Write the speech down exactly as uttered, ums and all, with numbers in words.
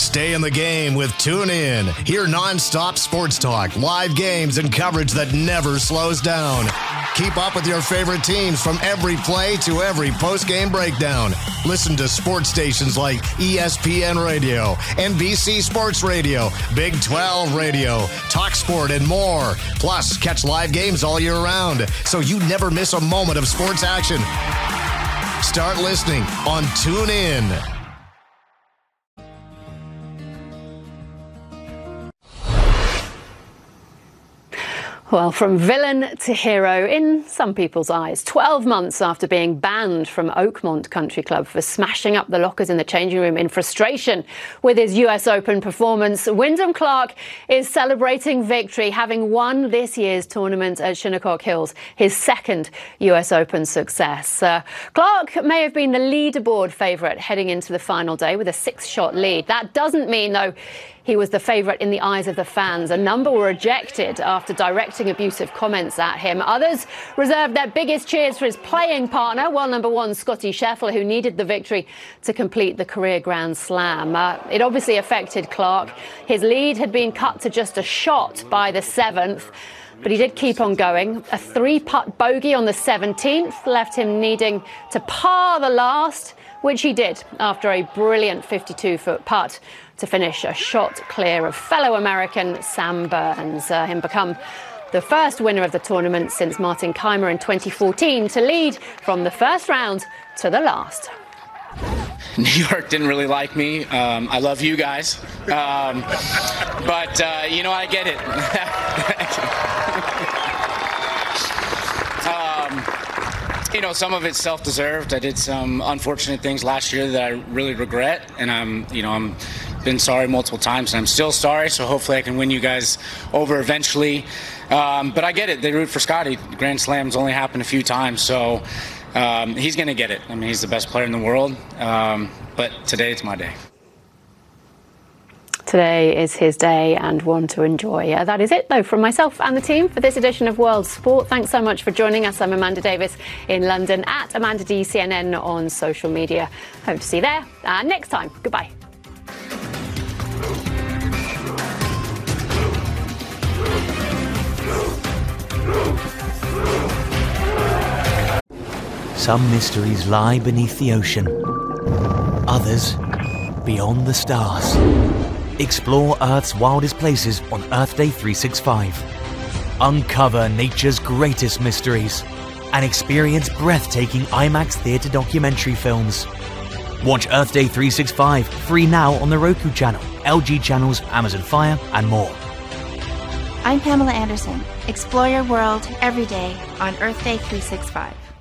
Stay in the game with TuneIn. Hear non-stop sports talk, live games, and coverage that never slows down. Keep up with your favorite teams from every play to every post-game breakdown. Listen to sports stations like E S P N Radio, N B C Sports Radio, Big twelve Radio, TalkSport, and more. Plus, catch live games all year round, so you never miss a moment of sports action. Start listening on TuneIn. Well, from villain to hero in some people's eyes. twelve months after being banned from Oakmont Country Club for smashing up the lockers in the changing room in frustration with his U S Open performance, Wyndham Clark is celebrating victory, having won this year's tournament at Shinnecock Hills, his second U S Open success. Uh, Clark may have been the leaderboard favourite heading into the final day with a six-shot lead. That doesn't mean, though, he was the favourite in the eyes of the fans. A number were ejected after directing abusive comments at him. Others reserved their biggest cheers for his playing partner, world number one Scottie Scheffler, who needed the victory to complete the career Grand Slam. Uh, it obviously affected Clark. His lead had been cut to just a shot by the seventh. But he did keep on going. A three-putt bogey on the seventeenth left him needing to par the last, which he did after a brilliant fifty-two-foot putt to finish a shot clear of fellow American Sam Burns. Uh, him become the first winner of the tournament since Martin Kaymer in twenty fourteen to lead from the first round to the last. New York didn't really like me. Um, I love you guys. Um, but, uh, you know, I get it. um, you know, some of it's self-deserved. I did some unfortunate things last year that I really regret. And I'm, you know, I'm been sorry multiple times and I'm still sorry. So hopefully I can win you guys over eventually. Um, but I get it. They root for Scottie. Grand Slams only happen a few times. So um, he's going to get it. I mean, he's the best player in the world. Um, but today it's my day. Today is his day and one to enjoy. Uh, that is it, though, from myself and the team for this edition of World Sport. Thanks so much for joining us. I'm Amanda Davis in London, at Amanda D C N N on social media. Hope to see you there. And next time, goodbye. Some mysteries lie beneath the ocean, others beyond the stars. Explore Earth's wildest places on Earth Day three sixty-five. Uncover nature's greatest mysteries and experience breathtaking IMAX theatre documentary films. Watch Earth Day three sixty-five free now on the Roku channel, L G channels, Amazon Fire, and more. I'm Pamela Anderson. Explore your world every day on Earth Day three sixty-five.